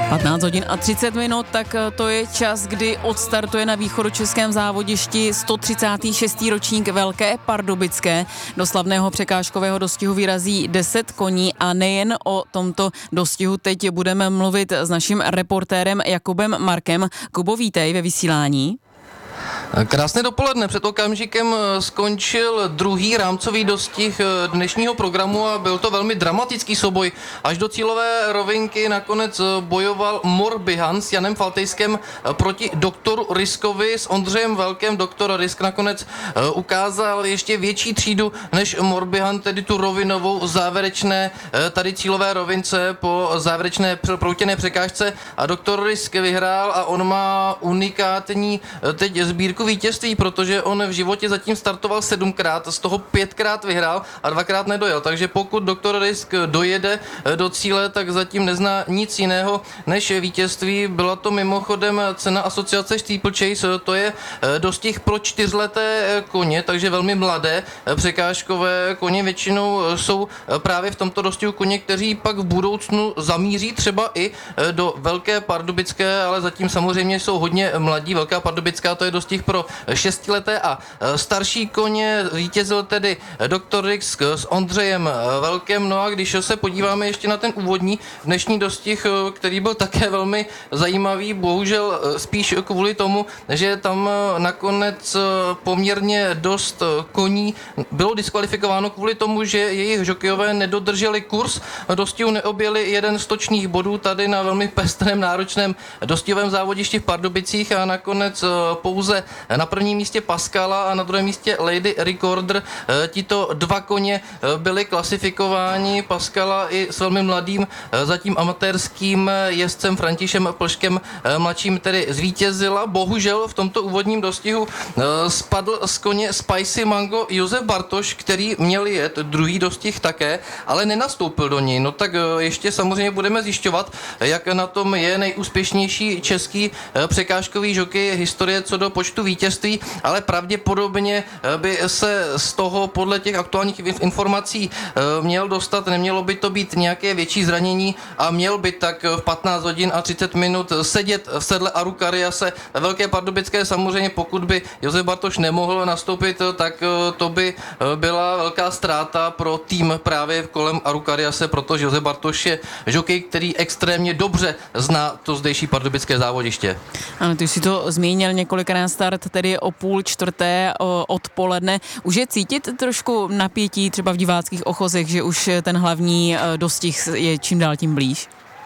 15 hodin a 30 minut, tak to je čas, kdy odstartuje na východočeském závodišti 136. ročník Velké Pardubické. Do slavného překážkového dostihu vyrazí 10 koní a nejen o tomto dostihu teď budeme mluvit s naším reportérem Jakubem Markem. Kubo, vítej ve vysílání. Krásné dopoledne. Před okamžikem skončil druhý rámcový dostih dnešního programu a byl to velmi dramatický souboj. Až do cílové rovinky nakonec bojoval Morbihan s Janem Faltejskem proti doktoru Riskovi s Ondřejem Velkem. Doktor Risk nakonec ukázal ještě větší třídu než Morbihan, tedy tu rovinovou závěrečné tady cílové rovince po závěrečné proutěné překážce a doktor Risk vyhrál a on má unikátní teď sbírku vítězství, protože on v životě zatím startoval 7krát, z toho 5krát vyhrál a 2krát nedojel. Takže pokud doktor Risk dojede do cíle, tak zatím nezná nic jiného než vítězství. Byla to mimochodem cena asociace Steeplechase, to je dostih pro 4leté koně, takže velmi mladé překážkové koně. Většinou jsou právě v tomto dostihu koně, kteří pak v budoucnu zamíří třeba i do Velké Pardubické, ale zatím samozřejmě jsou hodně mladí. Velká Pardubická to je dostih pro 6leté a starší koně. Vítězil tedy doktor Risk s Ondřejem Velkem. No a když se podíváme ještě na ten úvodní dnešní dostih, který byl také velmi zajímavý, bohužel spíš kvůli tomu, že tam nakonec poměrně dost koní bylo diskvalifikováno kvůli tomu, že jejich žokejové nedodrželi kurz dostihu, neobjeli jeden z točných bodů tady na velmi pestrém náročném dostihovém závodišti v Pardubicích a nakonec pouze na prvním místě Pascala a na druhém místě Lady Recorder. Tito dva koně byli klasifikováni. Pascala i s velmi mladým, zatím amatérským jezdcem Františem Plškem mladším tedy zvítězila. Bohužel v tomto úvodním dostihu spadl z koně Spicy Mango Josef Bartoš, který měl jet druhý dostih také, ale nenastoupil do něj. No tak ještě samozřejmě budeme zjišťovat, jak na tom je nejúspěšnější český překážkový žokej historie co do počtu vítězství, ale pravděpodobně by se z toho podle těch aktuálních informací měl dostat, nemělo by to být nějaké větší zranění a měl by tak v 15 hodin a 30 minut sedět v sedle Arukariase ve Velké Pardubické. Samozřejmě pokud by Josef Bartoš nemohl nastoupit, tak to by byla velká ztráta pro tým právě kolem Arukariase, protože Josef Bartoš je žokej, který extrémně dobře zná to zdejší pardubické závodiště. Ano, ty jsi to zmínil několikrát, start tedy o 3:30 odpoledne. Už je cítit trošku napětí třeba v diváckých ochozech, že už ten hlavní dostih je čím dál tím blíž?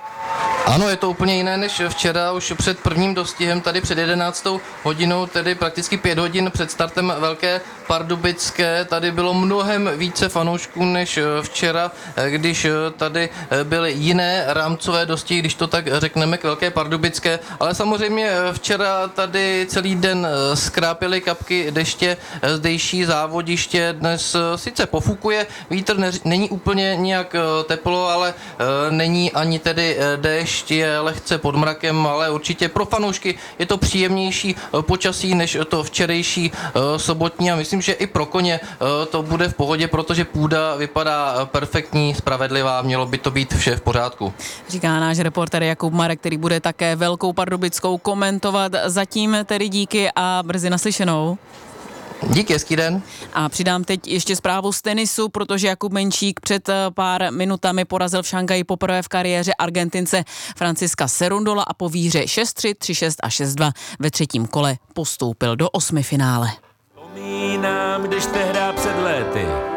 Ano, je to úplně jiné než včera, už před prvním dostihem, tady před 11. hodinou, tedy prakticky 5 hodin před startem Velké Pardubické. Tady bylo mnohem více fanoušků než včera, když tady byly jiné rámcové dostihy, když to tak řekneme, k Velké Pardubické. Ale samozřejmě včera tady celý den skrápěly kapky deště zdejší závodiště. Dnes sice pofukuje, vítr není úplně nějak teplo, ale není ani tedy déšť, je lehce pod mrakem, ale určitě pro fanoušky je to příjemnější počasí než to včerejší sobotní a myslím, že i pro koně to bude v pohodě, protože půda vypadá perfektní, spravedlivá, mělo by to být vše v pořádku. Říká náš reportér Jakub Marek, který bude také Velkou Pardubickou komentovat. Zatím tedy díky a brzy naslyšenou. Díky, hezký den. A přidám teď ještě zprávu z tenisu, protože Jakub Menčík před pár minutami porazil v Šanghaji poprvé v kariéře Argentince Franciska Cerundola a po výhře 6-3, 3-6 a 6-2 ve třetím kole postoupil do 8finále. Vzpomínám, když tehdy před léty